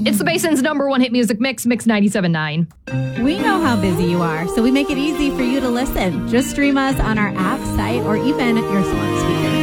It's the Basin's #1 hit music mix, Mix 97.9. We know how busy you are, so we make it easy for you to listen. Just stream us on our app, site, or even your smart speaker.